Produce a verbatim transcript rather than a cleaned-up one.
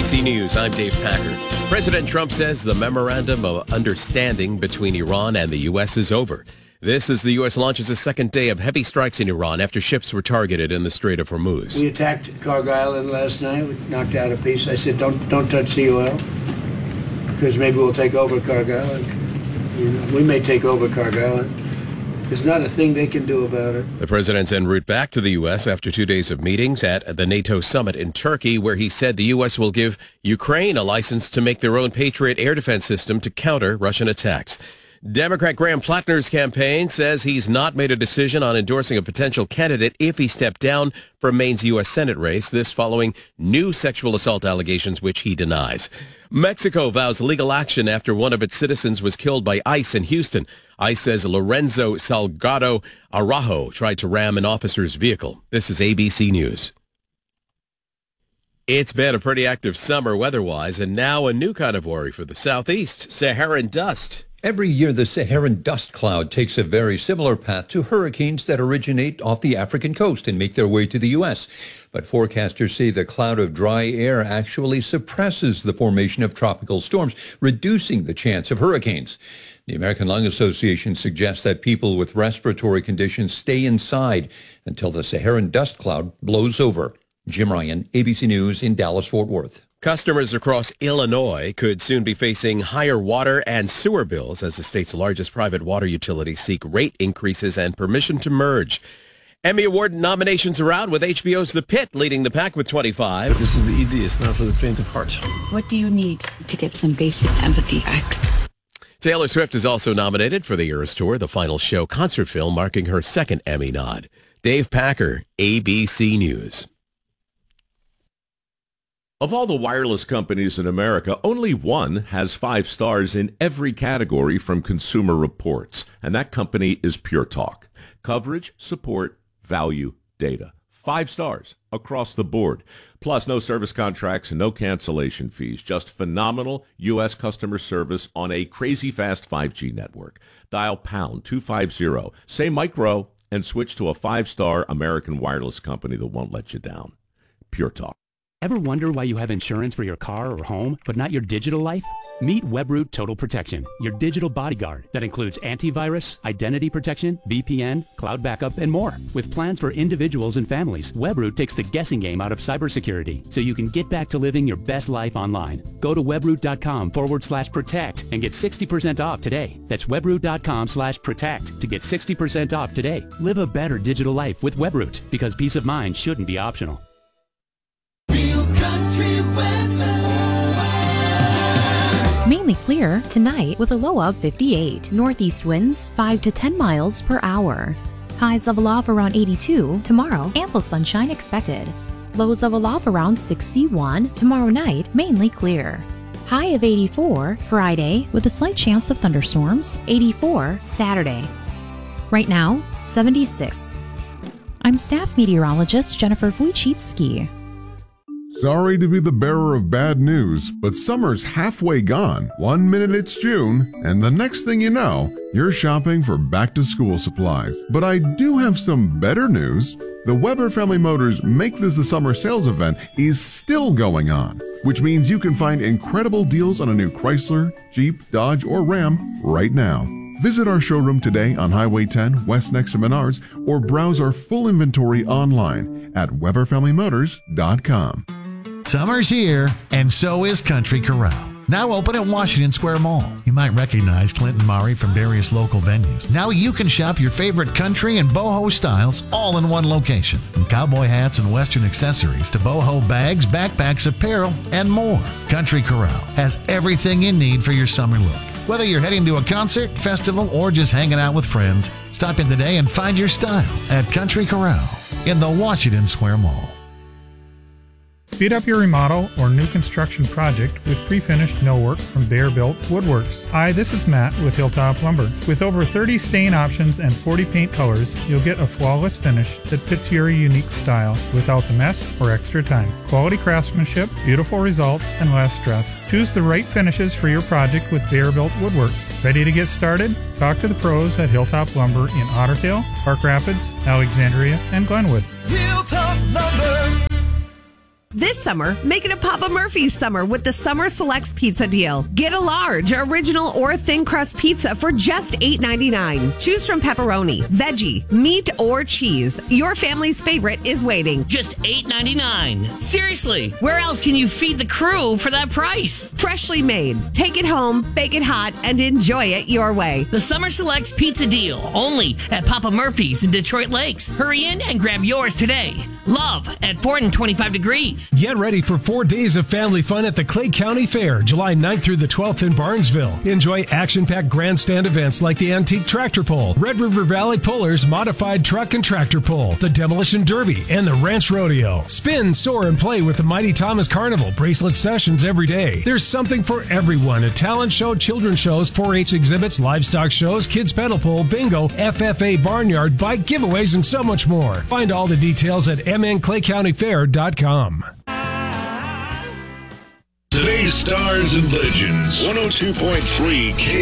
C News, I'm Dave Packer. President Trump says the memorandum of understanding between Iran and the U S is over. This as the U S launches a second day of heavy strikes in Iran after ships were targeted in the Strait of Hormuz. We attacked Cargo Island last night. We knocked out a piece. I said, don't don't touch the oil, because maybe we'll take over Cargo Island. You know, we may take over Cargo Island. There's not a thing they can do about it. The president's en route back to the U S after two days of meetings at the NATO summit in Turkey, where he said the U S will give Ukraine a license to make their own Patriot air defense system to counter Russian attacks. Democrat Graham Plattner's campaign says he's not made a decision on endorsing a potential candidate if he stepped down from Maine's U S Senate race, this following new sexual assault allegations, which he denies. Mexico vows legal action after one of its citizens was killed by ICE in Houston. ICE says Lorenzo Salgado Araujo tried to ram an officer's vehicle. This is A B C News. It's been a pretty active summer weather-wise, and now a new kind of worry for the southeast, Saharan dust. Every year, the Saharan dust cloud takes a very similar path to hurricanes that originate off the African coast and make their way to the U S. But forecasters say the cloud of dry air actually suppresses the formation of tropical storms, reducing the chance of hurricanes. The American Lung Association suggests that people with respiratory conditions stay inside until the Saharan dust cloud blows over. Jim Ryan, A B C News in Dallas-Fort Worth. Customers across Illinois could soon be facing higher water and sewer bills as the state's largest private water utility seek rate increases and permission to merge. Emmy Award nominations are out, with H B O's The Pit leading the pack with twenty-five. This is the E D. It's not for the faint of heart. What do you need to get some basic empathy back? Taylor Swift is also nominated for the Eras Tour, the final show concert film marking her second Emmy nod. Dave Packer, A B C News. Of all the wireless companies in America, only one has five stars in every category from Consumer Reports, and that company is Pure Talk. Coverage, support, value, data. Five stars across the board. Plus, no service contracts and no cancellation fees. Just phenomenal U S customer service on a crazy fast five G network. Dial pound two fifty, say micro, and switch to a five-star American wireless company that won't let you down. Pure Talk. Ever wonder why you have insurance for your car or home, but not your digital life? Meet Webroot Total Protection, your digital bodyguard that includes antivirus, identity protection, V P N, cloud backup, and more. With plans for individuals and families, Webroot takes the guessing game out of cybersecurity so you can get back to living your best life online. Go to webroot.com forward slash protect and get sixty percent off today. That's webroot.com slash protect to get sixty percent off today. Live a better digital life with Webroot, because peace of mind shouldn't be optional. Real country weather. Mainly clear tonight with a low of fifty-eight. Northeast winds five to ten miles per hour. Highs of a low of around eighty-two. Tomorrow, ample sunshine expected. Lows of a low of around sixty-one. Tomorrow night, mainly clear. High of eighty-four Friday with a slight chance of thunderstorms. eighty-four Saturday. Right now, seventy-six. I'm staff meteorologist Jennifer Wojcicki. Sorry to be the bearer of bad news, but summer's halfway gone. One minute it's June, and the next thing you know, you're shopping for back-to-school supplies. But I do have some better news. The Weber Family Motors Make This the Summer sales event is still going on, which means you can find incredible deals on a new Chrysler, Jeep, Dodge, or Ram right now. Visit our showroom today on Highway ten, west next to Menards, or browse our full inventory online at weber family motors dot com. Summer's here, and so is Country Corral. Now open at Washington Square Mall. You might recognize Clinton Murray from various local venues. Now you can shop your favorite country and boho styles all in one location. From cowboy hats and western accessories to boho bags, backpacks, apparel, and more. Country Corral has everything you need for your summer look. Whether you're heading to a concert, festival, or just hanging out with friends, stop in today and find your style at Country Corral in the Washington Square Mall. Speed up your remodel or new construction project with pre-finished millwork from Bear Built Woodworks. Hi, this is Matt with Hilltop Lumber. With over thirty stain options and forty paint colors, you'll get a flawless finish that fits your unique style without the mess or extra time. Quality craftsmanship, beautiful results, and less stress. Choose the right finishes for your project with Bear Built Woodworks. Ready to get started? Talk to the pros at Hilltop Lumber in Otter Tail, Park Rapids, Alexandria, and Glenwood. Hilltop Lumber. This summer, make it a Papa Murphy's summer with the Summer Selects Pizza Deal. Get a large, original, or thin crust pizza for just eight ninety-nine. Choose from pepperoni, veggie, meat, or cheese. Your family's favorite is waiting. Just eight ninety-nine. Seriously, where else can you feed the crew for that price? Freshly made. Take it home, bake it hot, and enjoy it your way. The Summer Selects Pizza Deal, only at Papa Murphy's in Detroit Lakes. Hurry in and grab yours today. Love at four and twenty-five degrees. Get ready for four days of family fun at the Clay County Fair, July ninth through the twelfth in Barnesville. Enjoy action-packed grandstand events like the Antique Tractor Pull, Red River Valley Pullers Modified Truck and Tractor Pull, the Demolition Derby, and the Ranch Rodeo. Spin, soar, and play with the Mighty Thomas Carnival bracelet sessions every day. There's something for everyone. A talent show, children's shows, four H exhibits, livestock shows, kids pedal pull, bingo, F F A barnyard, bike giveaways, and so much more. Find all the details at m n clay county fair dot com. Today's Stars and Legends, one oh two point three K